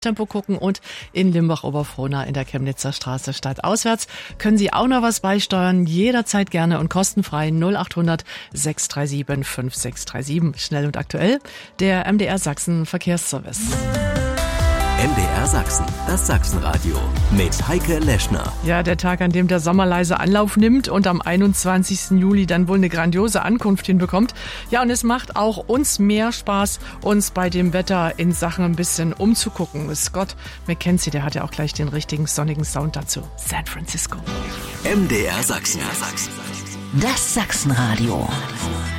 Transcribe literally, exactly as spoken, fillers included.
Tempo gucken und in Limbach-Oberfrohna in der Chemnitzer Straße stadtauswärts können Sie auch noch was beisteuern, jederzeit gerne und kostenfrei null acht hundert sechs drei sieben fünf sechs drei sieben. Schnell und aktuell, der M D R Sachsen Verkehrsservice. M D R Sachsen, das Sachsenradio mit Heike Leschner. Ja, der Tag, an dem der Sommer leise Anlauf nimmt und am einundzwanzigsten Juli dann wohl eine grandiose Ankunft hinbekommt. Ja, und es macht auch uns mehr Spaß, uns bei dem Wetter in Sachen ein bisschen umzugucken. Scott McKenzie, der hat ja auch gleich den richtigen sonnigen Sound dazu. San Francisco. M D R Sachsen. Das Sachsenradio.